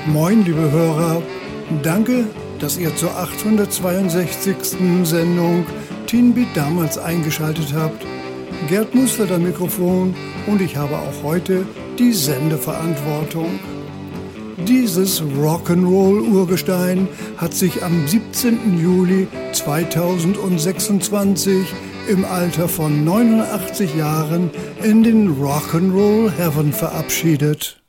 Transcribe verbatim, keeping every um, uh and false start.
Moin, liebe Hörer. Danke, dass ihr zur achthundertzweiundsechzigsten Sendung Teen Beat damals eingeschaltet habt. Gerd Musfeldt am Mikrofon und ich habe auch heute die Sendeverantwortung. Dieses Rock'n'Roll-Urgestein hat sich am siebzehnten Juli zweitausendsechsundzwanzig im Alter von neunundachtzig Jahren in den Rock'n'Roll Heaven verabschiedet.